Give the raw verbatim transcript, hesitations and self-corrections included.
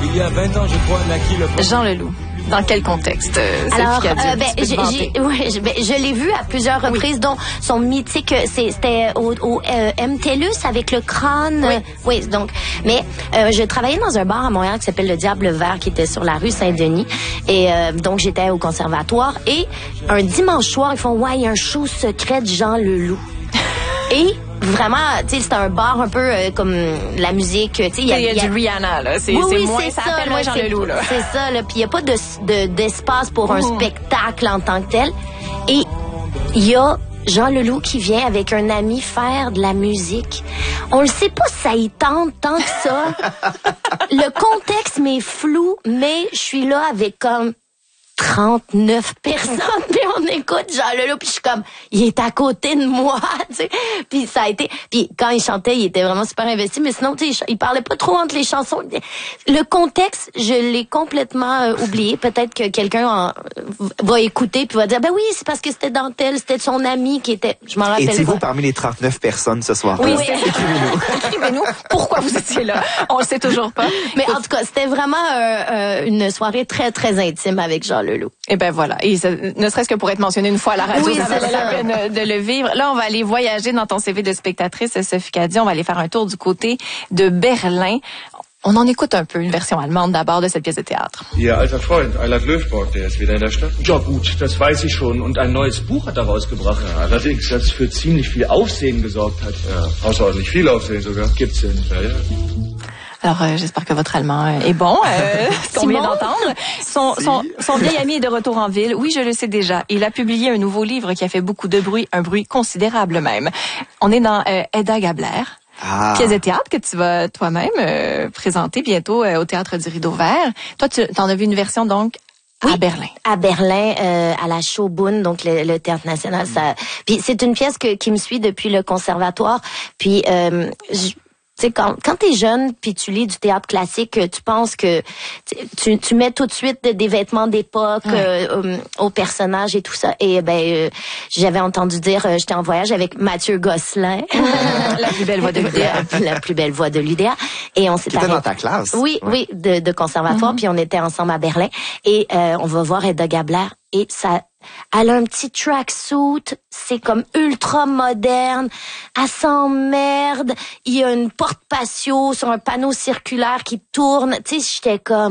Il y a vingt ans, je crois, naquit le... Jean Leloup. Dans quel contexte, euh, Alors, Sophie Cadieux, euh, ben, j'ai, j'ai, ouais, je, ben, je l'ai vu à plusieurs reprises, oui. dont son mythique, c'est, c'était au, au euh, M T L U S avec le crâne. Oui. Euh, oui, donc, mais euh, je travaillais dans un bar à Montréal qui s'appelle le Diable Vert, qui était sur la rue Saint-Denis, et euh, donc j'étais au conservatoire. Et un dimanche soir, ils font ouais, il y a un show secret de Jean Leloup. Et vraiment, tu sais, c'était un bar un peu euh, comme la musique, tu sais, il y a, y a, y a du Rihanna là, c'est, oui, c'est oui, moins c'est ça, ça, appelle là, moins Jean c'est, Leloup là. C'est ça là, puis il y a pas de, de d'espace pour un mmh. spectacle en tant que tel. Et il y a Jean Leloup qui vient avec un ami faire de la musique. On le sait pas si ça y tente tant que ça. Le contexte m'est flou, mais je suis là avec comme trente-neuf personnes, puis on écoute Jean Leloup, puis je suis comme, il est à côté de moi, tu sais. Puis ça a été, puis quand il chantait, il était vraiment super investi, mais sinon, tu sais, il parlait pas trop entre les chansons. Le contexte, je l'ai complètement euh, oublié. Peut-être que quelqu'un en, va écouter puis va dire, ben oui, c'est parce que c'était Dentelle, c'était son ami qui était, je m'en rappelle pas. Étiez-vous parmi les trente-neuf personnes ce soir? Oui, oui. Écrivez-nous. Écrivez-nous pourquoi vous étiez là. On le sait toujours pas. Mais en tout cas, c'était vraiment euh, euh, une soirée très, très intime avec Jean Leloup. Et ben voilà, et ça, ne serait-ce que pour être mentionné une fois à la radio, oui, ça valait la peine de le vivre. Là, on va aller voyager dans ton C V de spectatrice, Sophie Cadieux. On va aller faire un tour du côté de Berlin. On en écoute un peu une version allemande d'abord de cette pièce de théâtre. Ihr alter Freund, Eilert Löfborg, der ist wieder in der Stadt. Ja gut, das weiß ich schon. Und ein neues Buch hat er rausgebracht. Ja, allerdings, das für ziemlich viel Aufsehen gesorgt hat. Ja, außerordentlich viel Aufsehen sogar. Gibt's denn? Ja, ja. Alors, euh, j'espère que votre allemand est bon, euh, ce qu'on vient d'entendre. Son, son, son vieil ami est de retour en ville. Oui, je le sais déjà. Il a publié un nouveau livre qui a fait beaucoup de bruit, un bruit considérable même. On est dans euh, Hedda Gabler. Ah. Pièce de théâtre que tu vas toi-même euh, présenter bientôt euh, au Théâtre du Rideau Vert. Toi, tu en as vu une version donc oui, à Berlin. À Berlin, euh, à la Schaubühne, donc le, le Théâtre National. Ça, puis c'est une pièce que, qui me suit depuis le conservatoire. Puis euh, je, tu sais, quand, quand t'es jeune puis tu lis du théâtre classique, tu penses que tu, tu mets tout de suite des, des vêtements d'époque ouais. euh, aux personnages et tout ça. Et ben, euh, j'avais entendu dire, euh, j'étais en voyage avec Mathieu Gosselin, la plus belle voix de l'U D A, la plus belle voix de l'U D A. Et on s'est qui était dans ta classe. Oui, ouais. oui, de, de conservatoire. Mm-hmm. Puis on était ensemble à Berlin et euh, on va voir Hedda Gabler et ça. Elle a un petit tracksuit, c'est comme ultra moderne, elle s'emmerde, il y a une porte patio sur un panneau circulaire qui tourne, tu sais, j'étais comme